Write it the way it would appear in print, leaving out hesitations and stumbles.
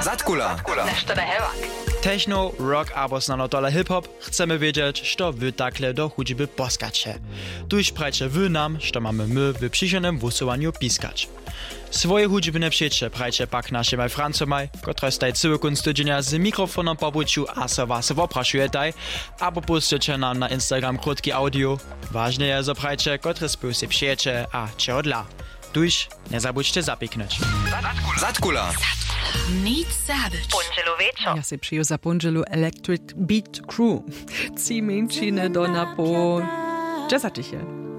Zatkula. Nešto na hewak. Techno, rock albo snanotola hip-hop chcemy wiedzieć, co wy takle do hudźby poskacie. Tuż prajcie wy nam, co mamy my w przyszłym głosowaniu piskać. Swoje hudźbne przyjście prajcie pak naszym Francomaj, które staj cały kunst tydzienia z mikrofonem po buciu a se was opraszujecie, albo puszczycie nam na Instagram krótki audio. Ważne jest, że prajcie, które spłysie przyjecie, a cie odla. Tuż nie zabudźcie zapiknąć. Zatkula. Nic zabić. Punželu večer. Ja se przyjął za Punželu Electric Beat Crew. Ci mężczyzny do napo... Cześć,